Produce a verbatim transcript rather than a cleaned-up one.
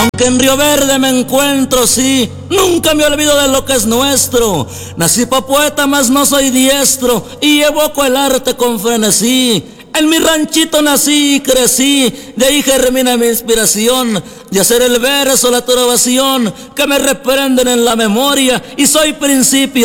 Aunque en Río Verde me encuentro, sí, nunca me olvido de lo que es nuestro. Nací pa' poeta, mas no soy diestro, y evoco el arte con frenesí. En mi ranchito nací y crecí, de ahí germina mi inspiración, de hacer el verso, la trovación, que me reprenden en la memoria, y soy principio